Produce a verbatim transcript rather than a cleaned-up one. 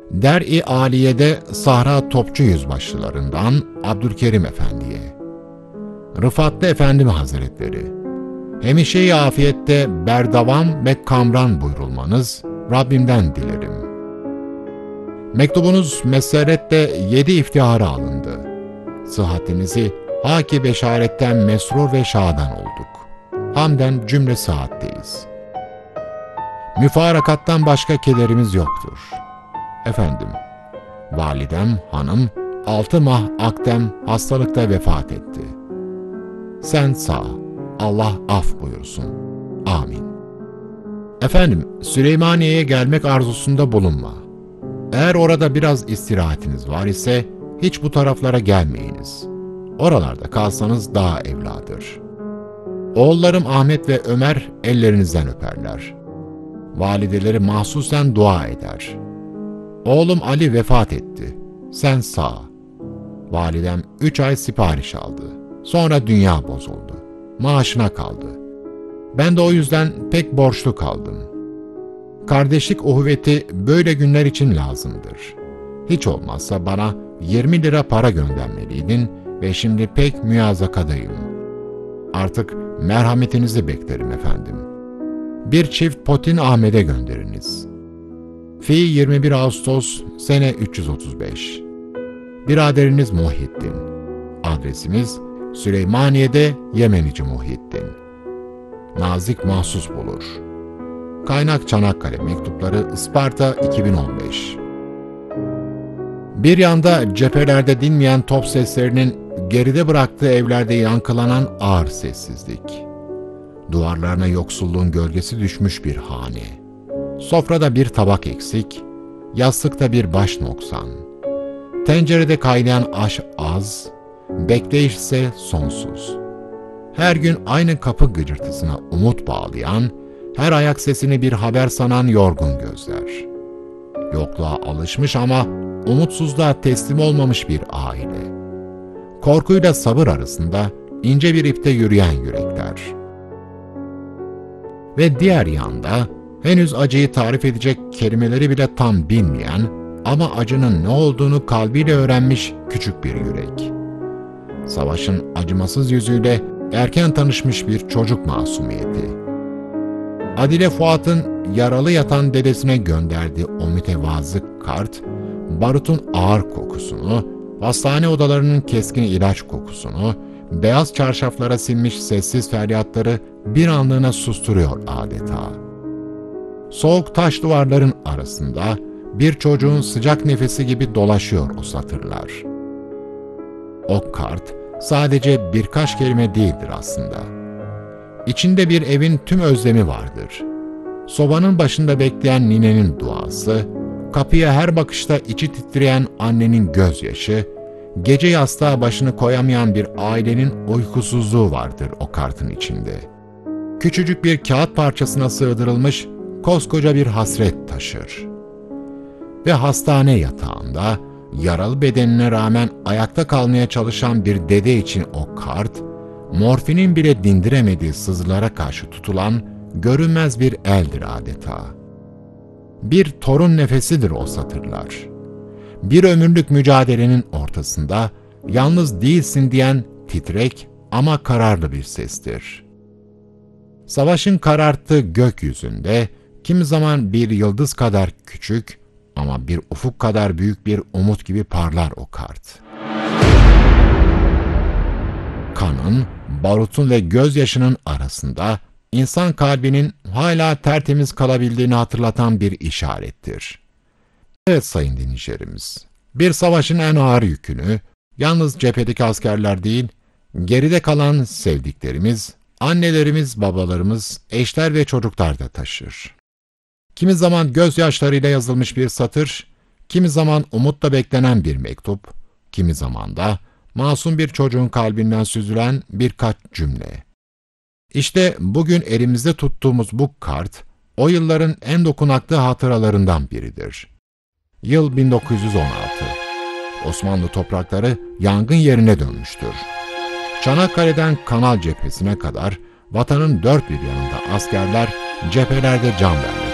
Der-i Aliye'de Sahra Topçu Yüzbaşılarından Abdülkerim Efendi'ye, Rıfatlı Efendi Hazretleri, Hemişe-i afiyette berdavam ve kamran buyurulmanız Rabbimden dilerim. Mektubunuz meserretle yedi iftihara alındı. Sıhhatinizi haki beşaretten mesrur ve şadan olduk. Hamden cümle saatteyiz. Müfarakattan başka kederimiz yoktur. Efendim, validem hanım altı mah akdem hastalıkta vefat etti. Sen sağ, Allah af buyursun. Amin. Efendim, Süleymaniye'ye gelmek arzusunda bulunma. Eğer orada biraz istirahatiniz var ise hiç bu taraflara gelmeyiniz. Oralarda kalsanız daha evladır. Oğullarım Ahmet ve Ömer ellerinizden öperler. Valideleri mahsusen dua eder. Oğlum Ali vefat etti. Sen sağ. Validem üç ay sipariş aldı. Sonra dünya bozuldu. Maaşına kaldı. Ben de o yüzden pek borçlu kaldım. Kardeşlik uhuvveti böyle günler için lazımdır. Hiç olmazsa bana yirmi lira para göndermeliydin ve şimdi pek müyazakadayım. Artık merhametinizi beklerim efendim. Bir çift potin Ahmet'e gönderiniz. Fi yirmi bir Ağustos sene üç yüz otuz beş. Biraderiniz Muhyiddin. Adresimiz Süleymaniye'de Yemenici Muhyiddin. Nazik mahsus bulur. Kaynak Çanakkale Mektupları Isparta iki bin on beş. Bir yanda cephelerde dinmeyen top seslerinin geride bıraktığı evlerde yankılanan ağır sessizlik. Duvarlarına yoksulluğun gölgesi düşmüş bir hane. Sofrada bir tabak eksik, yastıkta bir baş noksan. Tencerede kaynayan aş az, bekleyiş ise sonsuz. Her gün aynı kapı gıcırtısına umut bağlayan, her ayak sesini bir haber sanan yorgun gözler. Yokluğa alışmış ama umutsuzluğa teslim olmamış bir aile. Korkuyla sabır arasında ince bir ipte yürüyen yürekler. Ve diğer yanda henüz acıyı tarif edecek kelimeleri bile tam bilmeyen ama acının ne olduğunu kalbiyle öğrenmiş küçük bir yürek. Savaşın acımasız yüzüyle erken tanışmış bir çocuk masumiyeti. Adile Fuat'ın yaralı yatan dedesine gönderdiği o mütevazı kart, barutun ağır kokusunu, hastane odalarının keskin ilaç kokusunu, beyaz çarşaflara sinmiş sessiz feryatları bir anlığına susturuyor adeta. Soğuk taş duvarların arasında bir çocuğun sıcak nefesi gibi dolaşıyor o satırlar. O kart sadece birkaç kelime değildir aslında. İçinde bir evin tüm özlemi vardır. Sobanın başında bekleyen ninenin duası, kapıya her bakışta içi titreyen annenin gözyaşı, gece yastığa başını koyamayan bir ailenin uykusuzluğu vardır o kartın içinde. Küçücük bir kağıt parçasına sığdırılmış koskoca bir hasret taşır. Ve hastane yatağında, yaralı bedenine rağmen ayakta kalmaya çalışan bir dede için o kart, morfinin bile dindiremediği sızılara karşı tutulan görünmez bir eldir adeta. Bir torun nefesidir o satırlar. Bir ömürlük mücadelenin ortasında yalnız değilsin diyen titrek ama kararlı bir sestir. Savaşın kararttığı gökyüzünde kimi zaman bir yıldız kadar küçük ama bir ufuk kadar büyük bir umut gibi parlar o kart. Kanın, barutun ve gözyaşının arasında insan kalbinin hala tertemiz kalabildiğini hatırlatan bir işarettir. Evet sayın dinleyicilerimiz, bir savaşın en ağır yükünü yalnız cephedeki askerler değil, geride kalan sevdiklerimiz, annelerimiz, babalarımız, eşler ve çocuklar da taşır. Kimi zaman gözyaşlarıyla yazılmış bir satır, kimi zaman umutla beklenen bir mektup, kimi zaman da masum bir çocuğun kalbinden süzülen birkaç cümle. İşte bugün elimizde tuttuğumuz bu kart, o yılların en dokunaklı hatıralarından biridir. Yıl bin dokuz yüz on altı. Osmanlı toprakları yangın yerine dönmüştür. Çanakkale'den Kanal cephesine kadar vatanın dört bir yanında askerler cephelerde can vermiştir.